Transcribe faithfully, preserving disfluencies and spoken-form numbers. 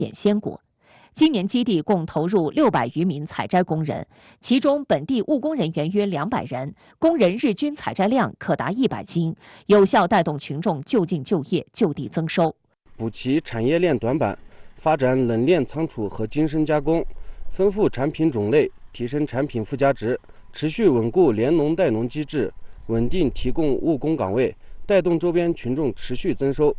眼鲜果。今年基地共投入六百余名采摘工人，其中本地务工人员约两百人，工人日均采摘量可达一百斤，有效带动群众就近就业、就地增收。 补齐产业链短板，发展冷链仓储和精深加工，丰富产品种类，提升产品附加值，持续稳固联农带农机制，稳定提供务工岗位，带动周边群众持续增收。